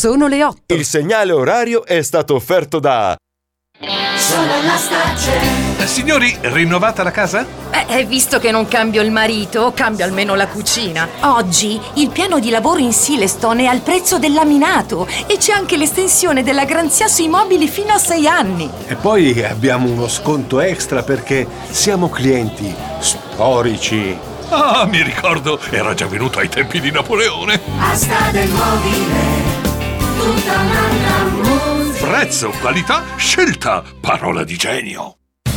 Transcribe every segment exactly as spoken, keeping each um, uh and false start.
Sono le otto. Il segnale orario è stato offerto da Sono la Stace. Eh, signori, rinnovata la casa? Eh, visto che non cambio il marito, cambio almeno la cucina. Oggi il piano di lavoro in Silestone è al prezzo del laminato e c'è anche l'estensione della garanzia sui mobili fino a sei anni. E poi abbiamo uno sconto extra perché siamo clienti storici. Ah, mi ricordo, era già venuto ai tempi di Napoleone. Asta del mobile, tutta un'altra musica. Prezzo, qualità, scelta, parola di genio.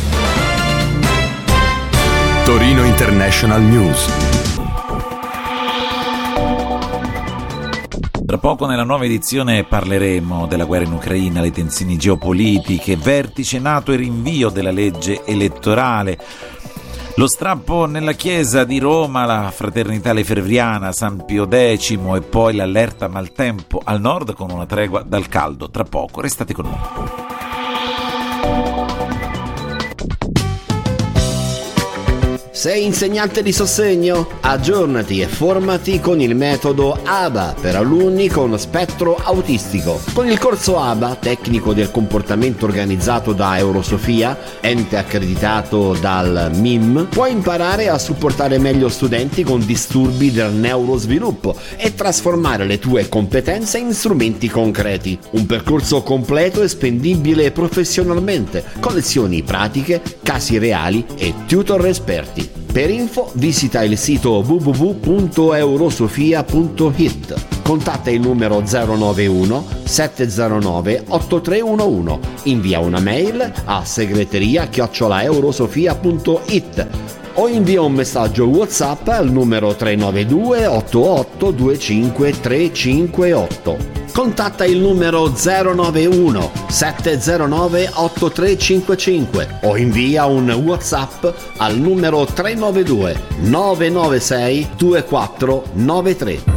Torino International News. Tra poco nella nuova edizione parleremo della guerra in Ucraina, le tensioni geopolitiche, vertice NATO e rinvio della legge elettorale. Lo strappo nella chiesa di Roma, la fraternità lefebvriana, San Pio X e poi l'allerta maltempo al nord con una tregua dal caldo. Tra poco, restate con noi. Sei insegnante di sostegno? Aggiornati e formati con il metodo A B A per alunni con spettro autistico. Con il corso A B A, tecnico del comportamento organizzato da Eurosofia, ente accreditato dal M I M, puoi imparare a supportare meglio studenti con disturbi del neurosviluppo e trasformare le tue competenze in strumenti concreti. Un percorso completo e spendibile professionalmente, con lezioni pratiche, casi reali e tutor esperti. Per info visita il sito w w w punto eurosofia punto i t. Contatta il numero zero nove uno sette zero nove otto tre uno uno. Invia una mail a segreteria chiocciola eurosofia punto i t o invia un messaggio WhatsApp al numero tre nove due otto otto due cinque tre cinque otto. Contatta il numero zero nove uno sette zero nove otto tre cinque cinque o invia un WhatsApp al numero tre nove due nove nove sei due quattro nove tre.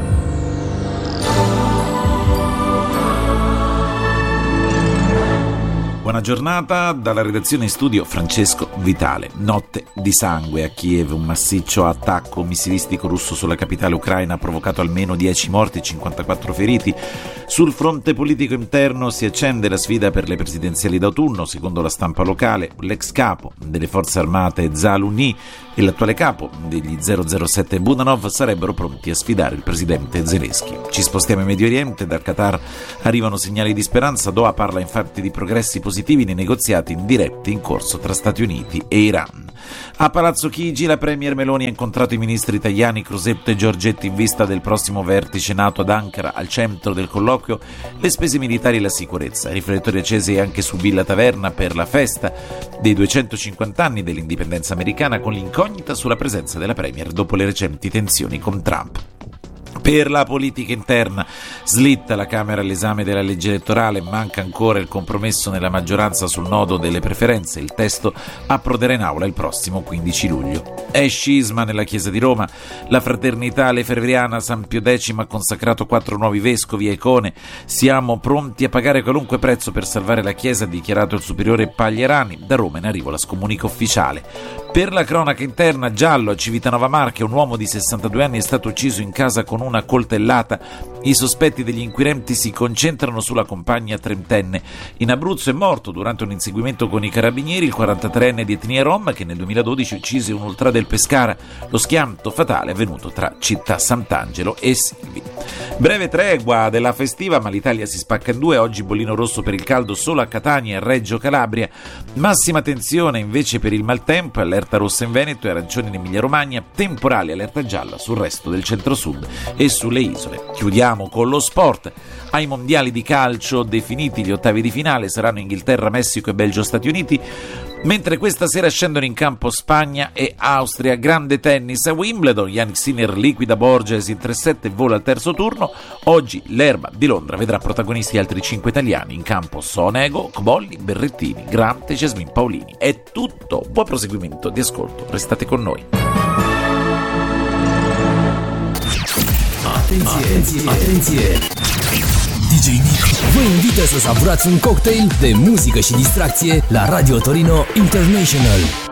Buona giornata dalla redazione in studio Francesco Vitale. Notte di sangue a Kiev, un massiccio attacco missilistico russo sulla capitale ucraina ha provocato almeno dieci morti e cinquantaquattro feriti. Sul fronte politico interno si accende la sfida per le presidenziali d'autunno. Secondo la stampa locale, l'ex capo delle forze armate Zaluni e l'attuale capo degli zero zero sette Budanov sarebbero pronti a sfidare il presidente Zelensky. Ci spostiamo in Medio Oriente, dal Qatar arrivano segnali di speranza. Doha parla infatti di progressi positivi nei negoziati indiretti in corso tra Stati Uniti e Iran. A Palazzo Chigi la premier Meloni ha incontrato i ministri Tajani, Crosetto e Giorgetti in vista del prossimo vertice NATO ad Ankara. Al centro del colloquio le spese militari e la sicurezza. Riflettori accesi anche su Villa Taverna per la festa dei duecentocinquanta anni dell'indipendenza americana, con l'incognita sulla presenza della premier dopo le recenti tensioni con Trump. Per la politica interna, slitta la Camera all'esame della legge elettorale, manca ancora il compromesso nella maggioranza sul nodo delle preferenze. Il testo approderà in aula il prossimo quindici luglio. È scisma nella Chiesa di Roma. La fraternità lefebvriana San Pio X ha consacrato quattro nuovi vescovi e icone. Siamo pronti a pagare qualunque prezzo per salvare la Chiesa, ha dichiarato il superiore Paglierani. Da Roma in arrivo la scomunica ufficiale. Per la cronaca interna, giallo a Civitanova Marche, un uomo di sessantadue anni è stato ucciso in casa con una coltellata. I sospetti degli inquirenti si concentrano sulla compagna trentenne. In Abruzzo è morto durante un inseguimento con i carabinieri il quarantatreenne di etnia rom che nel duemiladodici uccise un ultra del Pescara. Lo schianto fatale è avvenuto tra Città Sant'Angelo e Silvi. Breve tregua della festiva, ma l'Italia si spacca in due. Oggi bollino rosso per il caldo solo a Catania e Reggio Calabria. Massima tensione invece per il maltempo, allerta rossa in Veneto e arancione in Emilia Romagna, temporale allerta gialla sul resto del centro-sud e sulle isole. Chiudiamo con lo sport. Ai mondiali di calcio definiti gli ottavi di finale, saranno Inghilterra, Messico e Belgio-Stati Uniti, mentre questa sera scendono in campo Spagna e Austria. Grande tennis a Wimbledon, Jannik Sinner liquida Borges in tre sette e vola al terzo turno. Oggi l'Erba di Londra vedrà protagonisti altri cinque italiani in campo: Sonego, Cobolli, Berrettini, Grant e Jasmine Paolini. È tutto, buon proseguimento di ascolto, restate con noi. Atenție, atenție! D J Nick vă invită să savurați un cocktail de muzică și distracție la Radio Torino International.